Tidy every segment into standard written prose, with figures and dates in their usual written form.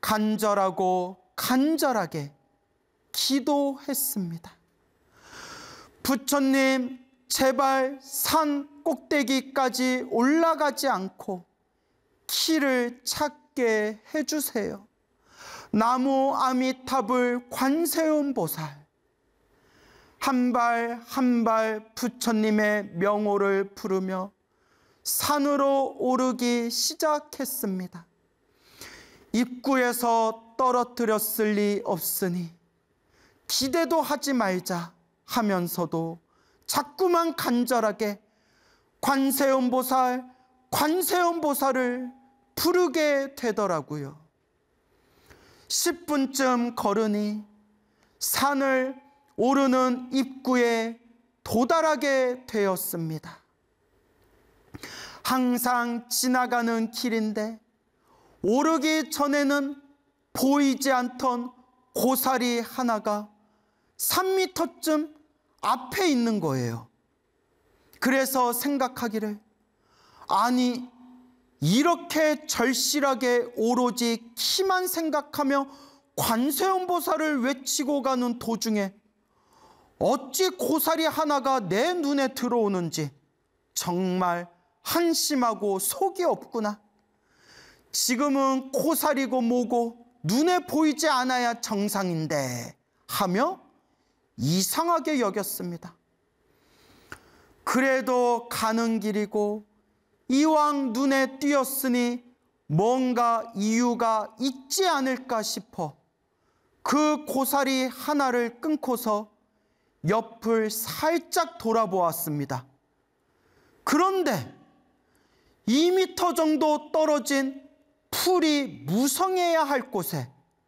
간절하고 간절하게 기도했습니다. 부처님, 제발 산 꼭대기까지 올라가지 않고 키를 찾게 해주세요. 나무 아미타불 관세음보살, 한 발 한 발 부처님의 명호를 부르며 산으로 오르기 시작했습니다. 입구에서 떨어뜨렸을 리 없으니 기대도 하지 말자 하면서도 자꾸만 간절하게 관세음보살, 관세음보살을 부르게 되더라고요. 10분쯤 걸으니 산을 오르는 입구에 도달하게 되었습니다. 항상 지나가는 길인데 오르기 전에는 보이지 않던 고사리 하나가 3미터쯤 앞에 있는 거예요. 그래서 생각하기를, 아니 이렇게 절실하게 오로지 키만 생각하며 관세음보살을 외치고 가는 도중에 어찌 고사리 하나가 내 눈에 들어오는지 정말 한심하고 속이 없구나. 지금은 고사리고 뭐고 눈에 보이지 않아야 정상인데 하며 이상하게 여겼습니다. 그래도 가는 길이고 이왕 눈에 띄었으니 뭔가 이유가 있지 않을까 싶어 그 고사리 하나를 끊고서 옆을 살짝 돌아보았습니다. 그런데 2미터 정도 떨어진 풀이 무성해야 할 곳에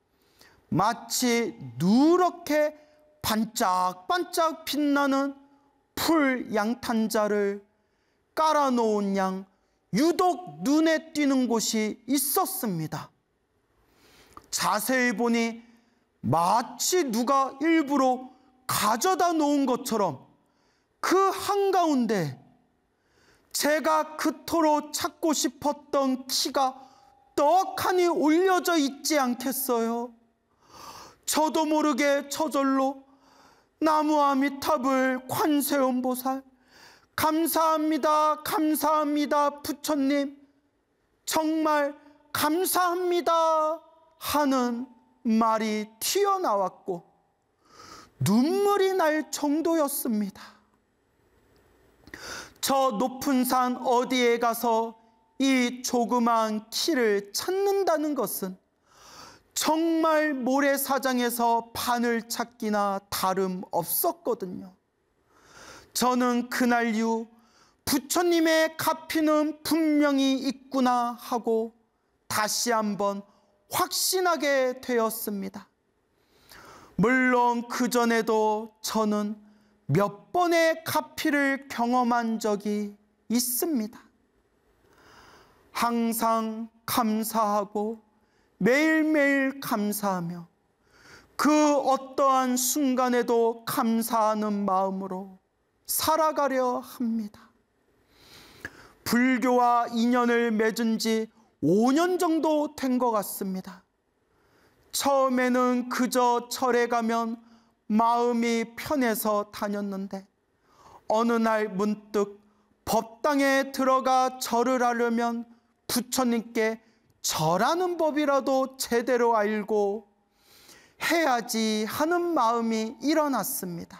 마치 누렇게 반짝반짝 빛나는 풀 양탄자를 깔아놓은 양 유독 눈에 띄는 곳이 있었습니다. 자세히 보니 마치 누가 일부러 가져다 놓은 것처럼 그 한가운데 제가 그토록 찾고 싶었던 키가 떡하니 올려져 있지 않겠어요? 저도 모르게 저절로 나무 아미타불 관세음보살, 감사합니다, 감사합니다, 부처님, 정말 감사합니다 하는 말이 튀어나왔고 눈물이 날 정도였습니다. 저 높은 산 어디에 가서 이 조그만 키를 찾는다는 것은 정말 모래사장에서 바늘 찾기나 다름없었거든요. 저는 그날 이후 부처님의 가피는 분명히 있구나 하고 다시 한번 확신하게 되었습니다. 물론 그전에도 저는 몇 번의 가피를 경험한 적이 있습니다. 항상 감사하고 매일매일 감사하며 그 어떠한 순간에도 감사하는 마음으로 살아가려 합니다. 불교와 인연을 맺은 지 5년 정도 된 것 같습니다. 처음에는 그저 절에 가면 마음이 편해서 다녔는데 어느 날 문득 법당에 들어가 절을 하려면 부처님께 절하는 법이라도 제대로 알고 해야지 하는 마음이 일어났습니다.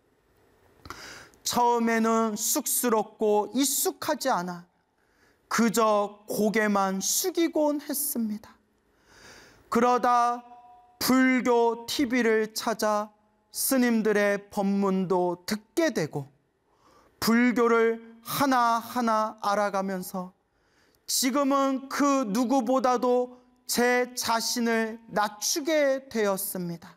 처음에는 쑥스럽고 익숙하지 않아 그저 고개만 숙이곤 했습니다. 그러다 불교 TV를 찾아 스님들의 법문도 듣게 되고 불교를 하나하나 알아가면서 지금은 그 누구보다도 제 자신을 낮추게 되었습니다.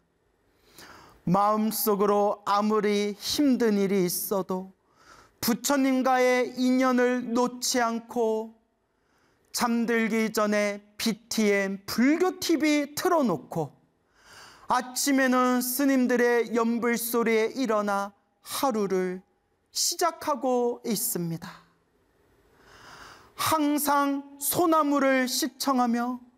마음속으로 아무리 힘든 일이 있어도 부처님과의 인연을 놓지 않고 잠들기 전에 BTN 불교 TV 틀어놓고 아침에는 스님들의 연불소리에 일어나 하루를 시작하고 있습니다. 항상 소나무를 시청하며